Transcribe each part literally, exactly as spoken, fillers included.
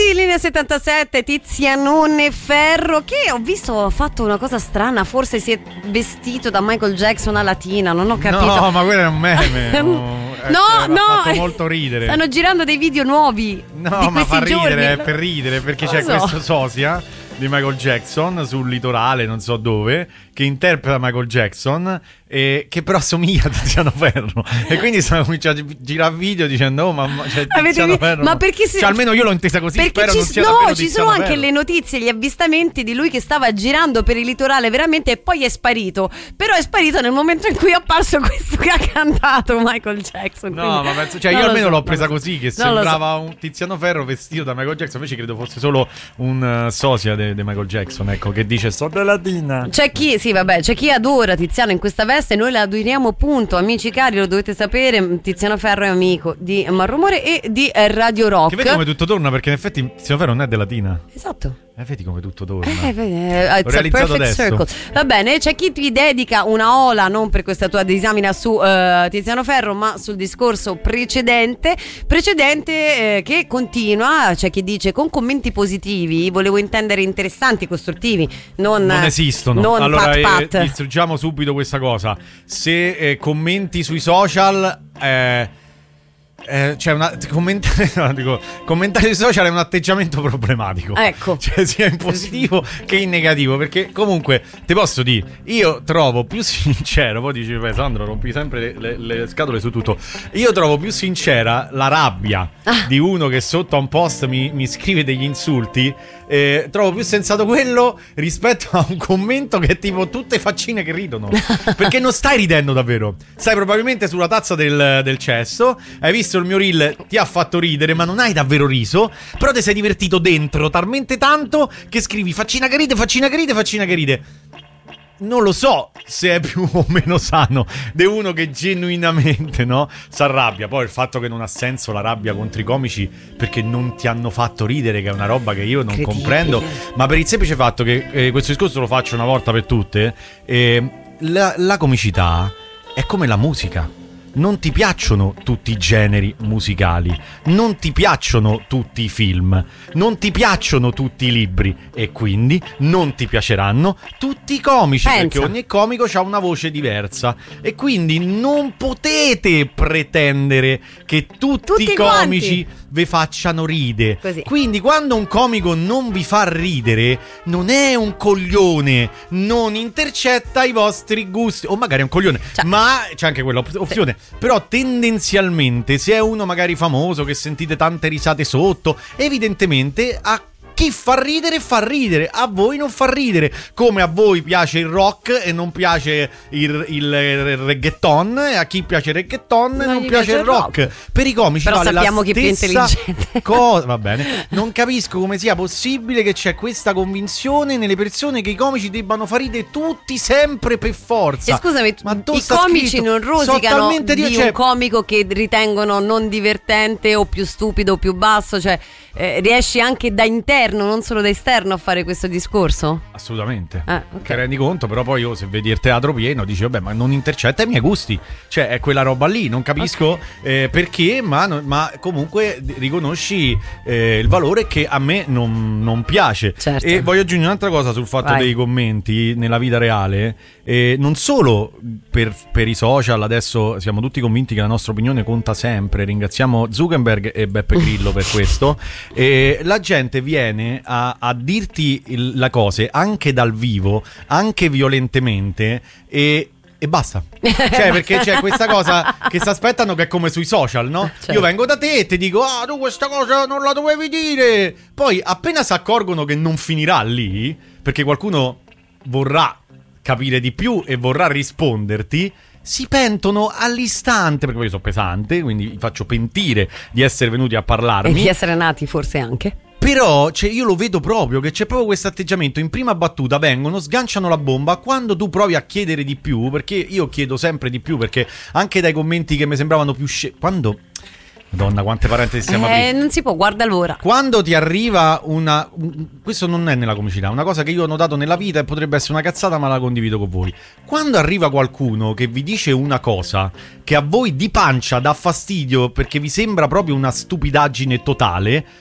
in linea settantasette Tizianone Ferro, che ho visto ha fatto una cosa strana, forse si è vestito da Michael Jackson a latina, non ho capito. No, ma quello è un meme. no, no, no, ha fatto molto ridere. Stanno girando dei video nuovi. No, di ma fa ridere, giorni. è per ridere, perché non c'è so. questo sosia di Michael Jackson sul litorale, non so dove, che interpreta Michael Jackson e che però assomiglia a Tiziano Ferro, e quindi stanno cominciando a girare video dicendo oh mamma, cioè, Tiziano Ferro, ma perché se... cioè, almeno io l'ho intesa così, perché spero ci... non sia no, davvero ci Tiziano sono anche Ferro. le notizie, gli avvistamenti di lui che stava girando per il litorale veramente, e poi è sparito, però è sparito nel momento in cui è apparso questo che ha cantato Michael Jackson. No, quindi... ma penso, cioè non io almeno so, l'ho presa so. così, che Non sembrava so. un Tiziano Ferro vestito da Michael Jackson, invece credo fosse solo un uh, sosia di Michael Jackson, ecco, che dice sto della latina. C'è chi, sì vabbè, c'è chi adora Tiziano in questa veste, noi la adoriamo, punto, amici cari, lo dovete sapere, Tiziano Ferro è amico di Marrumore e di Radio Rock. Che vedi come tutto torna, perché in effetti Tiziano Ferro non è della latina. Esatto. Eh, vedi come tutto torna. Eh, eh, it's L'ho a realizzato perfect adesso. circle. Va bene, c'è chi ti dedica una ola non per questa tua disamina su uh, Tiziano Ferro, ma sul discorso precedente precedente eh, che continua. C'è chi dice con commenti positivi, volevo intendere interessanti, costruttivi, non, Non esistono. non allora pat eh, pat. distruggiamo subito questa cosa. Se eh, commenti sui social eh, eh, cioè una, commentare, no, dico, commentare sui social è un atteggiamento problematico. Ecco. Cioè sia in positivo che in negativo, perché comunque ti posso dire, io trovo più sincero, poi dici beh Sandro rompi sempre le, le, le scatole su tutto, io trovo più sincera la rabbia Ah. di uno che sotto a un post mi, mi scrive degli insulti. Eh, trovo più sensato quello rispetto a un commento che è tipo tutte faccine che ridono, perché non stai ridendo davvero, stai probabilmente sulla tazza del, del cesso, hai visto il mio reel, ti ha fatto ridere ma non hai davvero riso, però ti sei divertito dentro talmente tanto che scrivi faccina che ride, faccina che ride, faccina che ride. Non lo so se è più o meno sano di uno che genuinamente, no, s'arrabbia. Poi il fatto che non ha senso la rabbia contro i comici perché non ti hanno fatto ridere, che è una roba che io non Credibile. comprendo. Ma per il semplice fatto che eh, questo discorso lo faccio una volta per tutte, eh, la, la comicità è come la musica. Non ti piacciono tutti i generi musicali, non ti piacciono tutti i film, non ti piacciono tutti i libri e quindi non ti piaceranno tutti i comici. Pensa. Perché ogni comico ha una voce diversa e quindi non potete pretendere che tutti, Tutti i comici vi facciano ridere. Così. Quindi quando un comico non vi fa ridere non è un coglione, non intercetta i vostri gusti, o magari è un coglione, Cioè. ma c'è anche quella op- opzione. Però tendenzialmente se è uno magari famoso che sentite tante risate sotto, evidentemente a chi fa ridere fa ridere, a voi non fa ridere, come a voi piace il rock e non piace il, il, il reggaeton, e a chi piace il reggaeton e Non non gli piace il rock. Per i comici Però vale sappiamo la chi è più stessa intelligente. cosa. Va bene, non capisco come sia possibile che c'è questa convinzione nelle persone che i comici debbano far ridere tutti sempre per forza. E scusami, Ma dove i sta comici scritto? non So rosicano talmente di io, cioè- un comico che ritengono non divertente o più stupido o più basso, cioè eh, riesci anche da interno, non solo da esterno, a fare questo discorso? Assolutamente. Ah, ok. Ti rendi conto, però poi io se vedi il teatro pieno dici vabbè, ma non intercetta i miei gusti, cioè è quella roba lì, non capisco eh, perché, ma, no- ma comunque riconosci eh, il valore che a me non, non piace. Certo. E voglio aggiungere un'altra cosa sul fatto Vai. dei commenti nella vita reale, eh, non solo per, per i social, adesso siamo tutti convinti che la nostra opinione conta sempre, ringraziamo Zuckerberg e Beppe Grillo per questo, e la gente viene a, a dirti il- la cose anche dal vivo, anche violentemente, e e basta. Cioè, perché c'è questa cosa che si aspettano che è come sui social, no? Certo. Io vengo da te e ti dico ah, tu questa cosa non la dovevi dire. Poi appena si accorgono che non finirà lì, perché qualcuno vorrà capire di più e vorrà risponderti, si pentono all'istante, perché poi io sono pesante, quindi vi faccio pentire di essere venuti a E parlarmi. di essere nati forse anche. Però cioè, io lo vedo proprio che c'è proprio questo atteggiamento. In prima battuta vengono, sganciano la bomba. Quando tu provi a chiedere di più, perché io chiedo sempre di più, perché anche dai commenti che mi sembravano più sce- quando Madonna, quante parentesi stiamo Eh, aprendo. non si può, guarda l'ora. Quando ti arriva una... un- questo non è nella comicità, una cosa che io ho notato nella vita e potrebbe essere una cazzata, ma la condivido con voi. Quando arriva qualcuno che vi dice una cosa che a voi di pancia dà fastidio perché vi sembra proprio una stupidaggine totale,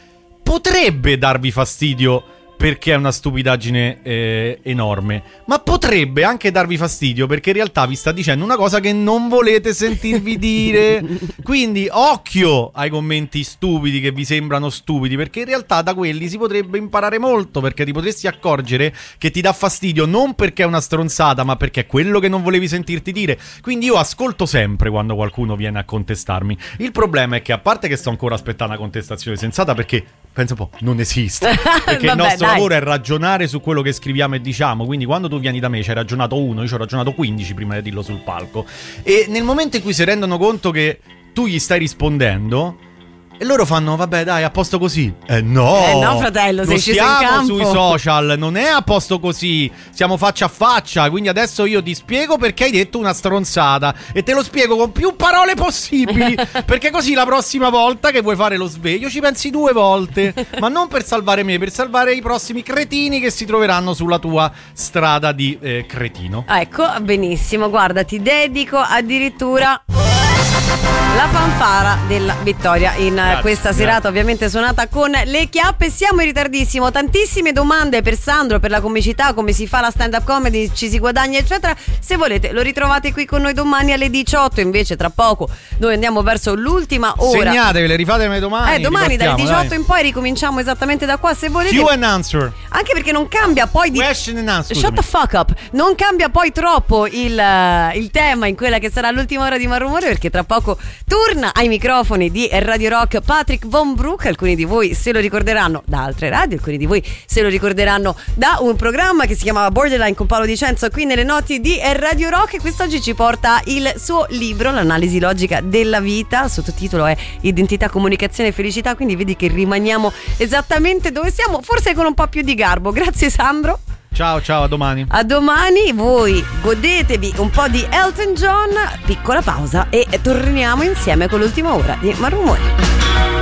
potrebbe darvi fastidio perché è una stupidaggine eh, enorme, ma potrebbe anche darvi fastidio perché in realtà vi sta dicendo una cosa che non volete sentirvi dire. Quindi occhio ai commenti stupidi che vi sembrano stupidi, perché in realtà da quelli si potrebbe imparare molto, perché ti potresti accorgere che ti dà fastidio non perché è una stronzata, ma perché è quello che non volevi sentirti dire. Quindi io ascolto sempre quando qualcuno viene a contestarmi. Il problema è che, a parte che sto ancora aspettando una contestazione sensata, perché pensa un po', non esiste. Perché Vabbè, il nostro dai. lavoro è ragionare su quello che scriviamo e diciamo. Quindi quando tu vieni da me ci hai ragionato uno, io ci ho ragionato quindici prima di dirlo sul palco. E nel momento in cui si rendono conto che tu gli stai rispondendo, e loro fanno, vabbè dai, a posto così. Eh no, Eh no, fratello, sei non sceso in siamo campo. sui social, non è a posto così, siamo faccia a faccia. Quindi adesso io ti spiego perché hai detto una stronzata, e te lo spiego con più parole possibili, perché così la prossima volta che vuoi fare lo sveglio ci pensi due volte. Ma non per salvare me, per salvare i prossimi cretini che si troveranno sulla tua strada di eh, cretino. Ecco, benissimo, guarda, ti dedico addirittura la fanfara della vittoria in Grazie, questa grazie. serata, ovviamente suonata con le chiappe. Siamo in ritardissimo, tantissime domande per Sandro, per la comicità, come si fa la stand up comedy, ci si guadagna eccetera. Se volete lo ritrovate qui con noi domani alle diciotto. Invece tra poco noi andiamo verso l'ultima ora. Segnatevele, rifatemi domani. Eh, domani dalle ripartiamo, diciotto dai. in poi ricominciamo esattamente da qua, se volete. Q and answer. Anche perché non cambia poi di Question and answer. Shut the fuck up. Non cambia poi troppo il, eh, il tema in quella che sarà l'ultima ora di Malrumore, perché tra poco torna ai microfoni di Radio Rock Patrick Von Broek. Alcuni di voi se lo ricorderanno da altre radio, alcuni di voi se lo ricorderanno da un programma che si chiamava Borderline con Paolo Dicenzo qui nelle notti di Radio Rock, e quest'oggi ci porta il suo libro, l'analisi logica della vita. Il sottotitolo è Identità, comunicazione e felicità, quindi vedi che rimaniamo esattamente dove siamo, forse con un po' più di garbo. Grazie Sandro. Ciao, ciao, a domani. A domani, voi godetevi un po' di Elton John, piccola pausa e torniamo insieme con l'ultima ora di Malrumore.